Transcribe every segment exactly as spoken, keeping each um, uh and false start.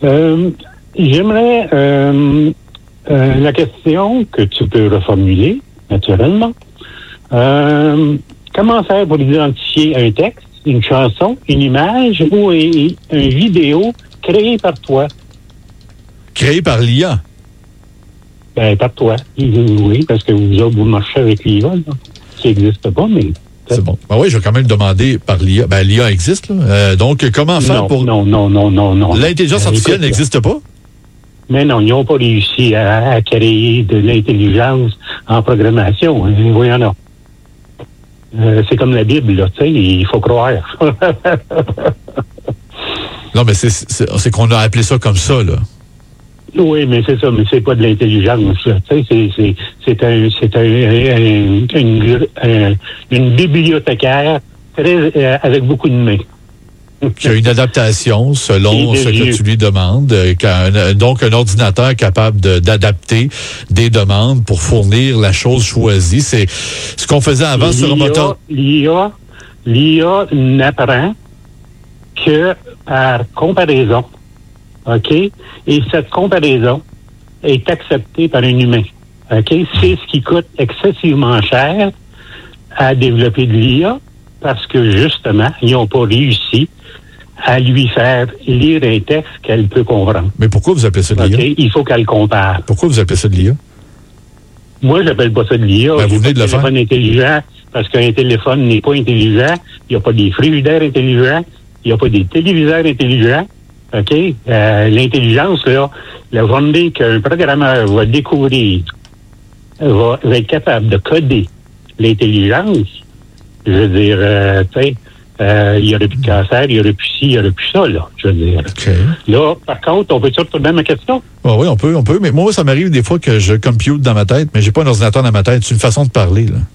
Euh, j'aimerais euh, euh, la question que tu peux reformuler, naturellement. Euh, comment faire pour identifier un texte, une chanson, une image ou un, une vidéo créée par toi? Créée par l'I A? Ben, par toi. Oui, parce que vous autres, vous marchez avec l'I A, là. Ça n'existe pas, mais... C'est bon. Ben oui, je vais quand même demander par l'I A. Ben, l'I A existe, là. Euh, donc, comment faire non, pour... Non, non, non, non, non. L'intelligence artificielle euh, n'existe pas? Mais non, ils n'ont pas réussi à, à créer de l'intelligence en programmation. Hein, voyons là. Euh, c'est comme la Bible, là, tu sais, il faut croire. Non, mais c'est, c'est, c'est qu'on a appelé ça comme ça, là. Oui, mais c'est ça, mais c'est pas de l'intelligence, là. Tu sais, c'est, c'est, c'est un, c'est un, un, une, un, une bibliothécaire très, euh, avec beaucoup de mains. Qui a une adaptation selon ce que tu lui demandes. Un, donc, un ordinateur capable de, d'adapter des demandes pour fournir la chose choisie. C'est ce qu'on faisait avant l'I A, sur un moteur. L'I A, l'I A n'apprend que par comparaison. OK? Et cette comparaison est acceptée par un humain. OK? C'est ce qui coûte excessivement cher à développer de l'I A parce que, justement, ils n'ont pas réussi à lui faire lire un texte qu'elle peut comprendre. Mais pourquoi vous appelez ça de l'I A? Okay? Il faut qu'elle compare. Pourquoi vous appelez ça de l'I A? Moi, j'appelle pas ça de l'I A. Ben, vous venez de le faire. Un téléphone intelligent, parce qu'un téléphone n'est pas intelligent. Il n'y a pas des frigidaires intelligents. Il n'y a pas des téléviseurs intelligents. OK? Euh, l'intelligence, là, la journée qu'un programmeur va découvrir, va, va être capable de coder l'intelligence, je veux dire, euh, tu sais, euh, il n'y aurait plus de cancer, il n'y aurait plus ci, il n'y aurait plus ça, là, je veux dire. Okay. Là, par contre, on peut-tu retourner à ma question? Oh oui, on peut, on peut. Mais moi, ça m'arrive des fois que je compute dans ma tête, mais j'ai pas un ordinateur dans ma tête. C'est une façon de parler, là.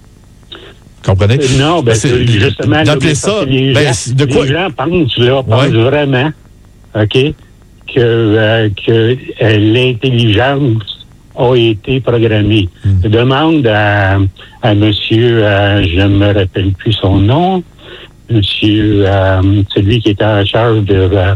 Comprenez? Euh, non, ben, c'est justement... D'appeler ça... Les, ben, gens, de quoi? les gens pensent, là, pensent ouais. vraiment, OK, que, euh, que euh, l'intelligence a été programmée. Mm. Je demande à, à monsieur, euh, je ne me rappelle plus son nom, monsieur, euh, celui qui était en charge de, euh,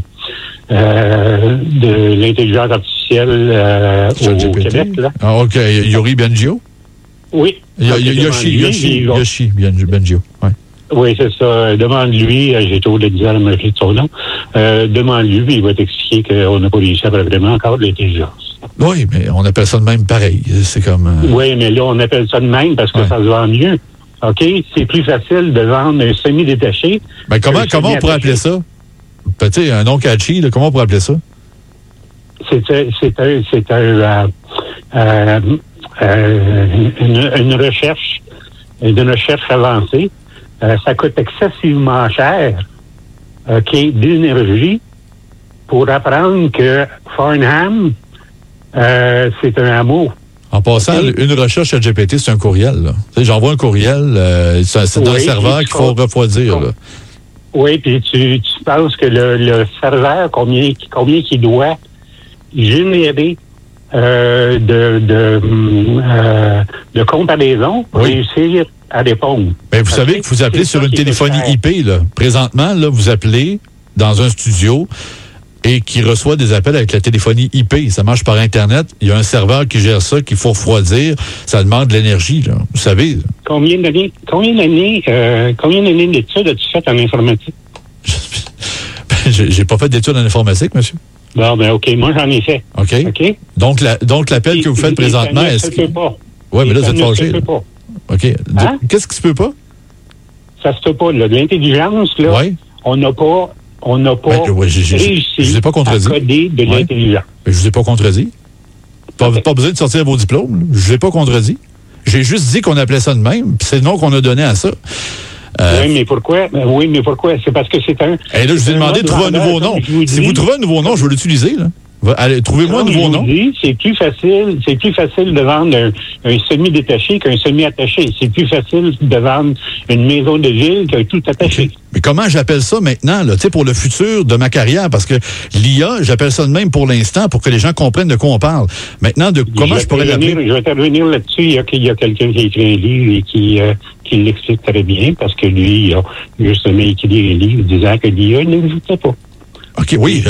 euh, de l'intelligence artificielle euh, au Québec, là. Ah, OK. Yuri Bengio? Oui. Y- y- Yoshi, Yoshi, Yoshi Bengio, oui. Oui, c'est ça. Demande-lui, j'ai trop de dire à me de son nom, euh, demande-lui, il va t'expliquer qu'on n'a pas réussi à vraiment encore de l'intelligence. Oui, mais on appelle ça de même pareil. C'est comme... Euh... Oui, mais là, on appelle ça de même parce que ouais. ça se vend mieux. OK? C'est plus facile de vendre un semi-détaché. Ben comment, comment on pourrait appeler ça? Peut-être un nom catchy, là, comment on pourrait appeler ça? C'est, c'est un... C'est un euh, euh, euh, une, une recherche, une recherche avancée. Euh, ça coûte excessivement cher, OK, d'énergie pour apprendre que Farnham, euh, c'est un amour. En passant, okay. une recherche à G P T, c'est un courriel. Là. Tu sais, j'envoie un courriel, euh, c'est, c'est dans oui, un serveur qu'il faut refroidir. Là. Oui, puis tu, tu penses que le, le serveur, combien, combien qu'il doit générer euh, de, de, euh, de comparaison pour oui. réussir à répondre. Ben, vous okay. savez que vous appelez c'est sur une téléphonie I P, là. Présentement, là, vous appelez dans un studio et qui reçoit des appels avec la téléphonie I P. Ça marche par Internet. Il y a un serveur qui gère ça, qu'il faut refroidir. Ça demande de l'énergie, là. Vous savez. Combien d'années, combien d'années, euh, combien d'années d'études as-tu fait en informatique? j'ai, j'ai pas fait d'études en informatique, monsieur. Bon, ben, OK. Moi, j'en ai fait. OK. OK. Donc, la, donc l'appel et, que vous faites et, présentement, et, est-ce que... pas. Oui, mais là, vous êtes fâché. Pas. OK. Hein? Qu'est-ce qui se peut pas? Ça se peut pas, là. De l'intelligence, là, ouais. on n'a pas, on n'a pas ben, ouais, j'ai, réussi je vous ai pas contredit. À coder de ouais. l'intelligence. Ben, je vous ai pas contredit. Pas, okay. pas besoin de sortir vos diplômes. Je vous ai pas contredit. J'ai juste dit qu'on appelait ça de même, puis c'est le nom qu'on a donné à ça. Euh, oui, mais pourquoi? Oui, mais pourquoi? C'est parce que c'est un... Et là, je vous ai demandé de trouver un nouveau nom. Vous si dis, vous trouvez un nouveau nom, je vais l'utiliser, là. Allez, trouvez-moi un nouveau nom. Dis, c'est plus facile, c'est plus facile de vendre un, un semi-détaché qu'un semi-attaché. C'est plus facile de vendre une maison de ville qu'un tout attaché. Okay. Mais comment j'appelle ça maintenant, là, tu sais, pour le futur de ma carrière? Parce que l'I A, j'appelle ça de même pour l'instant, pour que les gens comprennent de quoi on parle. Maintenant, de comment je, je pourrais l'appeler? Je vais t'intervenir là-dessus. Il y a, il y a quelqu'un qui a écrit un livre et qui, euh, qui l'explique très bien, parce que lui, il a justement écrit un livre disant que l'I A n'existait pas. OK, oui.